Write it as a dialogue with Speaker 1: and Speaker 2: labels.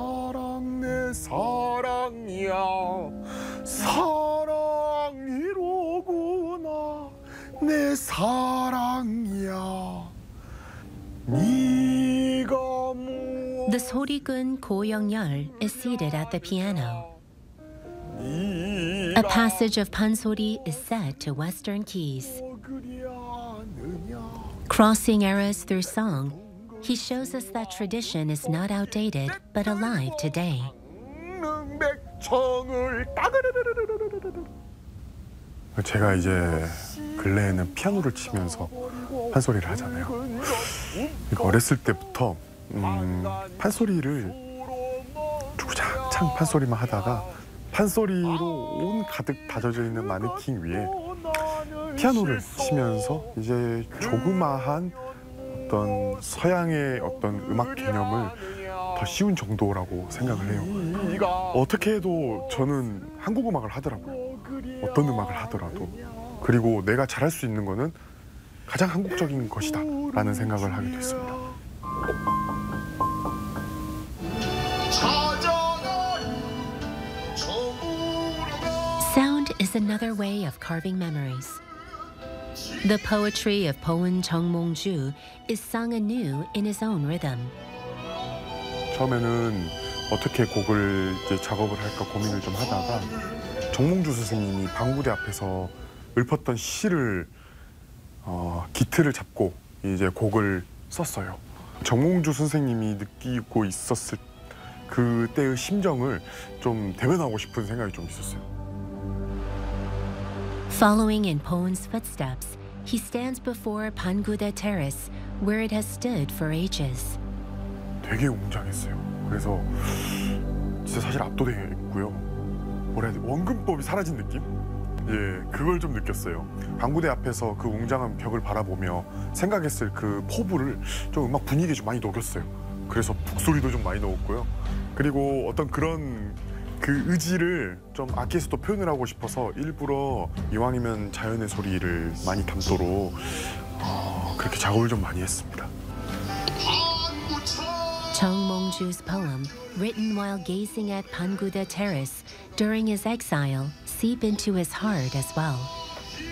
Speaker 1: 사랑 내 사랑이야 사랑이로구나 내 사랑이야 네가
Speaker 2: The 소리꾼 Ko Young-yeol is seated at the piano. A passage of Pansori is set to Western keys. Crossing eras through song, he shows us that tradition is not outdated but alive today.
Speaker 1: 제가 이제 근래에는 피아노를 치면서 판소리를 하잖아요. 그러니까 어렸을 때부터 판소리를 주구장창 판소리만 하다가 판소리로 온 가득 다져져 있는 마네킹 위에 피아노를 치면서 이제 조그마한 어떤 서양의 어떤 음악 개념을 더 씌운 정도라고 생각을 해요. 어떻게 해도 저는 한국 음악을 하더라고요. 어떤 음악을 하더라도. 그리고 내가 잘할 수 있는 거는 가장 한국적인 것이다 라는 생각을 하게 됐습니다.
Speaker 2: Sound is another way of carving memories. The poetry of Poun Jeongmong-ju is sung anew in his own rhythm.
Speaker 1: 처음에는 어떻게 곡을 이제 작업을 할까 고민을 좀 하다가 정몽주 선생님이 방구대 앞에서 읊었던 시를 기트를 잡고 이제 곡을 썼어요. 정몽주 선생님이 느끼고 있었을 그때의 심정을 좀 대변하고 싶은 생각이 좀 있었어요.
Speaker 2: Following in Poun's footsteps, he stands before Panguda Terrace, where it has stood for ages.
Speaker 1: 되게 웅장했어요. 그래서 진짜 사실 압도됐고요. 뭐라 해야 돼? 원근법이 사라진 느낌? 예, 그걸 좀 느꼈어요. 방구대 앞에서 그 웅장한 벽을 바라보며 생각했을 그 포부를 좀 음악 분위기에 좀 많이 녹였어요. 그래서 북소리도 좀 많이 넣었고요. 그리고 어떤 그런 그 의지를 좀 악기에서도 표현을 하고 싶어서 일부러 이왕이면 자연의 소리를 많이 담도록 그렇게 작업을 좀 많이 했습니다.
Speaker 2: Jeongmong-ju's poem, written while gazing at Panguda Terrace during his exile, seep into his heart as well.